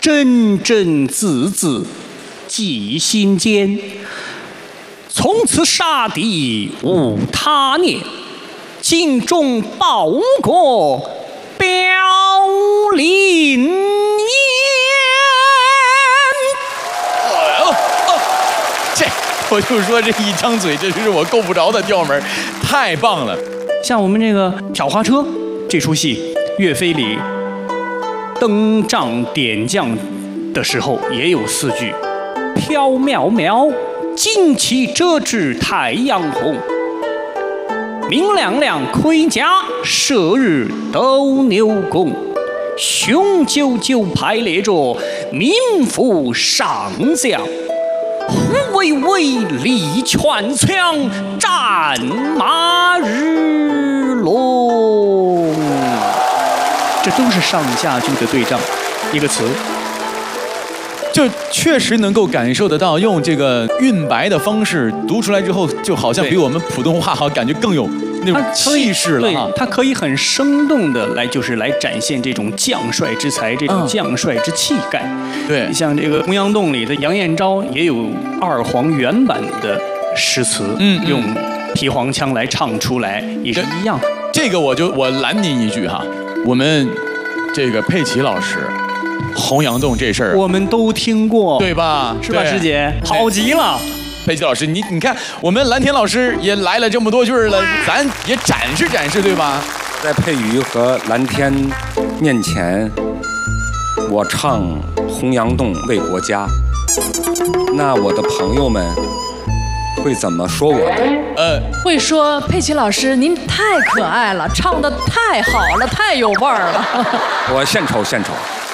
真真字字记心间。从此杀敌无他念，尽忠报国表林严。 我就说这一张嘴，这是我够不着的调门，太棒了。 像我们这个挑花车这出戏，岳飞里登帐点将的时候也有4句：飘渺渺，旌旗遮至太阳红；明亮亮，盔甲射日斗牛弓；雄赳赳，排列着民妇上将。虎巍巍，力全枪，战马日隆。这都是上下句的对仗，一个词。 就确实能够感受得到，用这个韵白的方式读出来之后，就好像比我们普通话好感觉更有那种气势了哈。 它可以很生动的来展现这种将帅之才，这种将帅之气概。 对， 像这个《洪阳洞》里的杨彦昭也有二黄原版的诗词，用皮黄腔来唱出来也是一样。 这个我拦您一句哈，我们这个佩奇老师。洪阳洞这事儿， 我们都听过， 对吧？ 是吧，师姐？好极了， 佩奇老师，你看，我们蓝天老师也来了这么多句了，咱也展示展示，对吧？ 在佩瑜和蓝天面前，我唱《洪阳洞为国家》，那我的朋友们会怎么说我呢？ 会说佩奇老师您太可爱了，唱得太好了，太有味儿了。 我献丑献丑。